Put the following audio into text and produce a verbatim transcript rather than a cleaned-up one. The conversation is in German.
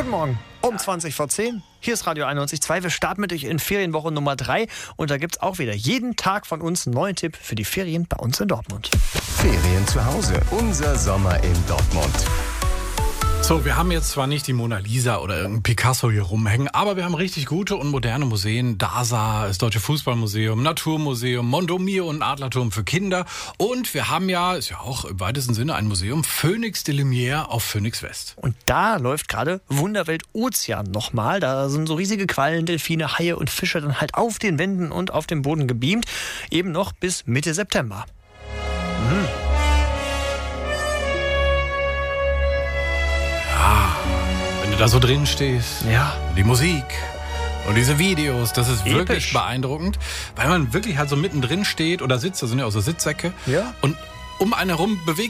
Guten Morgen, um zwanzig vor zehn. Hier ist Radio einundneunzig Komma zwei. Wir starten mit euch in Ferienwoche Nummer drei. Und da gibt es auch wieder jeden Tag von uns einen neuen Tipp für die Ferien bei uns in Dortmund. Ferien zu Hause. Unser Sommer in Dortmund. So, wir haben jetzt zwar nicht die Mona Lisa oder irgendein Picasso hier rumhängen, aber wir haben richtig gute und moderne Museen. DASA, das Deutsche Fußballmuseum, Naturmuseum, Mondomio und Adlerturm für Kinder. Und wir haben ja, ist ja auch im weitesten Sinne ein Museum, Phoenix de Lumière auf Phoenix West. Und da läuft gerade Wunderwelt Ozean nochmal. Da sind so riesige Quallen, Delfine, Haie und Fische dann halt auf den Wänden und auf dem Boden gebeamt. Eben noch bis Mitte September. Mhm. Wenn du da so drin stehst, Ja. die Musik und diese Videos, das ist Episch. wirklich beeindruckend, weil man wirklich halt so mittendrin steht oder sitzt, da sind ja auch so Sitzsäcke, Ja. und um einen herum bewegt